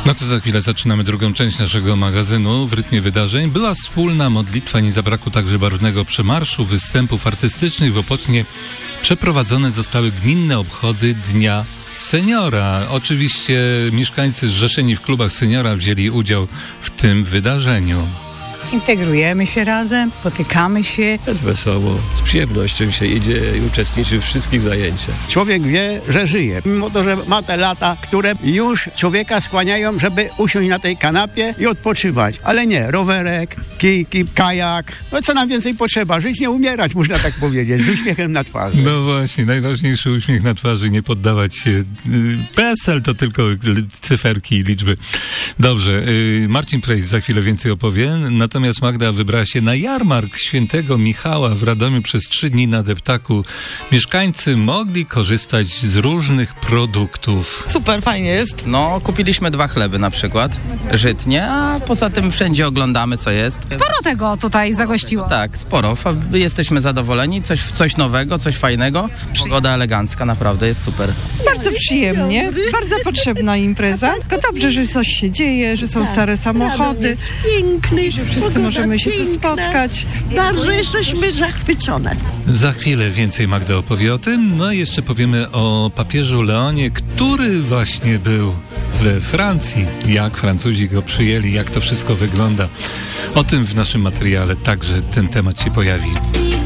No to za chwilę zaczynamy drugą część naszego magazynu w rytmie wydarzeń. Była wspólna modlitwa, nie zabrakło także barwnego przemarszu, występów artystycznych. W Opotnie przeprowadzone zostały gminne obchody Dnia Seniora. Oczywiście mieszkańcy zrzeszeni w klubach seniora wzięli udział w tym wydarzeniu. Integrujemy się razem, spotykamy się. Jest wesoło, z przyjemnością się idzie i uczestniczy w wszystkich zajęciach. Człowiek wie, że żyje. Mimo to, że ma te lata, które już człowieka skłaniają, żeby usiąść na tej kanapie i odpoczywać. Ale nie, rowerek, kijki, kajak. No co nam więcej potrzeba? Żyć, nie umierać, można tak powiedzieć, z uśmiechem na twarzy. No właśnie, najważniejszy uśmiech na twarzy, nie poddawać się. PESEL to tylko cyferki i liczby. Dobrze, Marcin Prejs za chwilę więcej opowie. Natomiast Magda wybrała się na jarmark Świętego Michała w Radomiu przez 3 dni na deptaku. Mieszkańcy mogli korzystać z różnych produktów. Super, fajnie jest. No, kupiliśmy 2 chleby na przykład, żytnie, a poza tym wszędzie oglądamy, co jest. Sporo tego tutaj zagościło. Tak, sporo. Jesteśmy zadowoleni, coś nowego, coś fajnego. Pogoda elegancka, naprawdę jest super. Bardzo przyjemnie, bardzo potrzebna impreza. Tylko dobrze, że coś się dzieje, że są stare samochody. Piękny, że wszyscy możemy się tu spotkać. Bardzo jesteśmy zachwycone. Za chwilę więcej Magda opowie o tym. No i jeszcze powiemy o papieżu Leonie, który właśnie był we Francji. Jak Francuzi go przyjęli, jak to wszystko wygląda. O tym w naszym materiale także ten temat się pojawi.